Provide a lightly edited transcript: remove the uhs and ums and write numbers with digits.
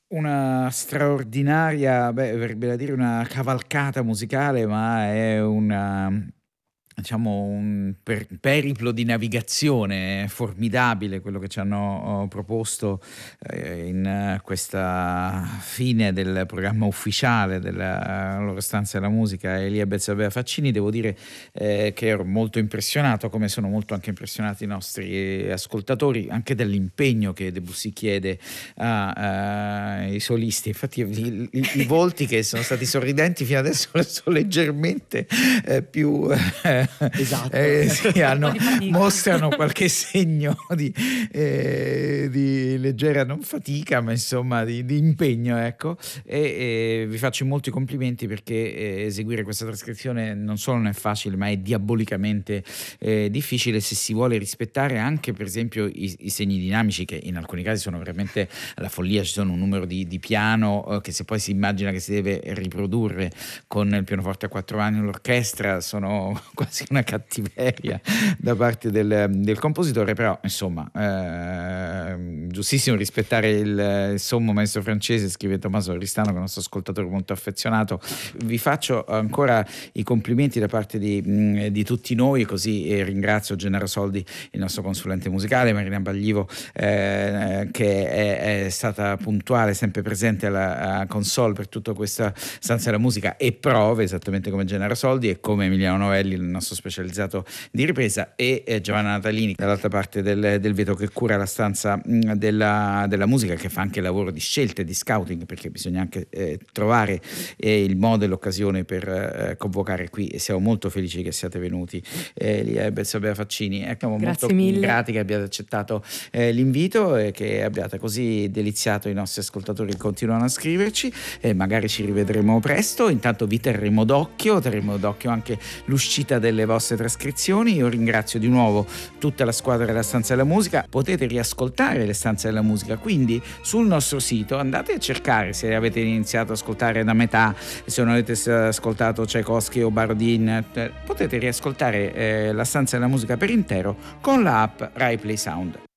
Una straordinaria, verrebbe da dire una cavalcata musicale, ma è diciamo un periplo di navigazione formidabile quello che ci hanno proposto, questa fine del programma ufficiale della loro stanza della musica, Elia Bezzabea Faccini. Devo dire, che ero molto impressionato, come sono molto anche impressionati i nostri ascoltatori, anche dell'impegno che Debussy chiede ai solisti. Infatti i volti che sono stati sorridenti fino adesso sono leggermente più Esatto. sì, Un po' di fatica. mostrano qualche segno di leggera non fatica, ma insomma di impegno, ecco. E vi faccio molti complimenti perché eseguire questa trascrizione non solo non è facile, ma è diabolicamente difficile se si vuole rispettare anche, per esempio, i segni dinamici, che in alcuni casi sono veramente alla follia. Ci sono un numero di piano che, se poi si immagina che si deve riprodurre con il pianoforte a 4 mani l'orchestra, sono quasi una cattiveria da parte del compositore. Però insomma, giustissimo rispettare il sommo maestro francese, scrive Tommaso Ristano, che è un nostro ascoltatore molto affezionato. Vi faccio ancora i complimenti da parte di tutti noi, così ringrazio Gennaro Soldi, il nostro consulente musicale, Marina Baglivo, che è stata puntuale, sempre presente alla console per tutta questa stanza della musica, e prove, esattamente come Gennaro Soldi e come Emiliano Novelli, il nostro specializzato di ripresa, e Giovanna Natalini dall'altra parte del vetro, che cura la stanza della musica, che fa anche il lavoro di scelta e di scouting, perché bisogna anche trovare il modo e l'occasione per convocare qui, e siamo molto felici che siate venuti, Elia Bezzabea Faccini. Siamo molto grati che abbiate accettato l'invito e che abbiate così deliziato i nostri ascoltatori che continuano a scriverci, e magari ci rivedremo presto. Intanto vi terremo d'occhio anche l'uscita delle vostre trascrizioni. Io ringrazio di nuovo tutta la squadra della Stanza della Musica. Potete riascoltare le Stanze della Musica, quindi sul nostro sito andate a cercare, se avete iniziato ad ascoltare da metà, se non avete ascoltato Tchaikovsky o Barodin, potete riascoltare la Stanza della Musica per intero con la app Rai Play Sound.